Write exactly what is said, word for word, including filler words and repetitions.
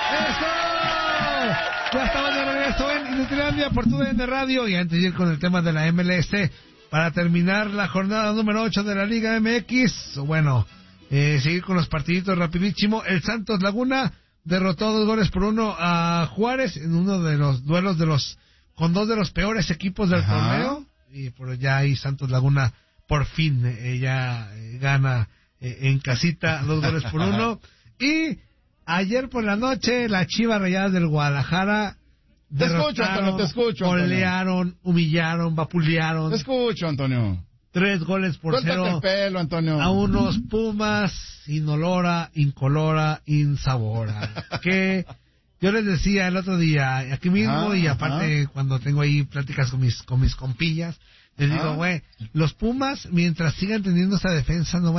Ya estamos de regreso en Inutilandia por tu D N Radio, y antes de ir con el tema de la M L S, para terminar la jornada número ocho de la Liga M X, bueno, eh, seguir con los partiditos rapidísimo. El Santos Laguna derrotó dos goles por uno a Juárez en uno de los duelos de los con dos de los peores equipos del Ajá. torneo, y por ya ahí Santos Laguna por fin eh, ya eh, gana eh, en casita dos goles por uno. Y ayer por la noche, las Chivas Rayadas del Guadalajara te escucho, Antonio, te escucho, Antonio. Golearon, humillaron, vapulearon. Te escucho, Antonio. Tres goles por Suéltate cero el pelo, Antonio. A unos Pumas inolora, incolora, insabora. Que yo les decía el otro día, aquí mismo, ah, y aparte ajá. cuando tengo ahí pláticas con mis con mis compillas, les ah. digo, güey, los Pumas, mientras sigan teniendo esa defensa, no van